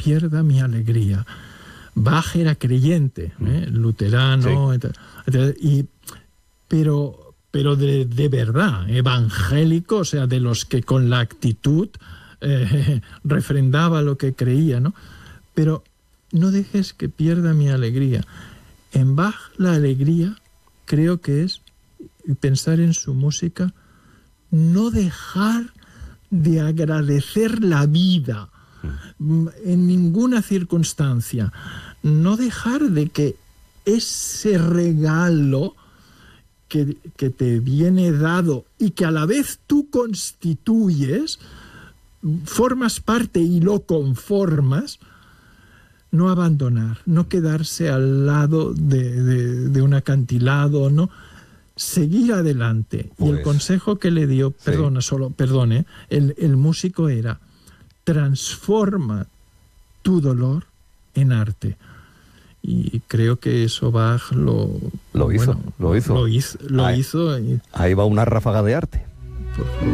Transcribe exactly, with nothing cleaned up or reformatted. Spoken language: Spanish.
pierda mi alegría. Bach era creyente, ¿eh? luterano, sí. y, pero, pero de, de verdad, evangélico, o sea, de los que con la actitud eh, refrendaba lo que creía, ¿no? Pero no dejes que pierda mi alegría. En Bach la alegría creo que es pensar en su música, no dejar de agradecer la vida en ninguna circunstancia, no dejar de que ese regalo que, que te viene dado y que a la vez tú constituyes, formas parte y lo conformas, no abandonar, no quedarse al lado de, de, de un acantilado, no, seguir adelante. Pues, y el consejo que le dio, sí. perdona, solo, perdone, el, el músico era: transforma tu dolor en arte. Y creo que eso Bach lo... Lo hizo, bueno, lo hizo. Lo hizo. Lo ahí, hizo y, ahí va una ráfaga de arte. Por favor.